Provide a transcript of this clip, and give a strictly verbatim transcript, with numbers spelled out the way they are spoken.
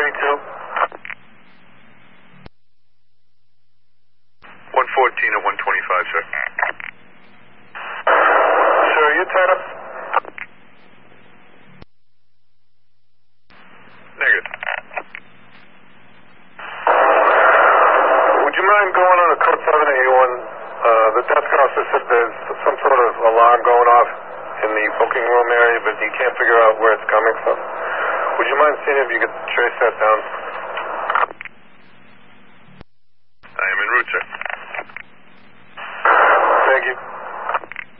thirty-two. one fourteen and one twenty-five, sir. Sir, are you tied up? Negative. Would you mind going on a code seven eighty-one? Uh, the desk officer said there's some sort of alarm going off in the booking room area, but you can't figure out where it's coming from. Would you mind seeing if you could trace that down?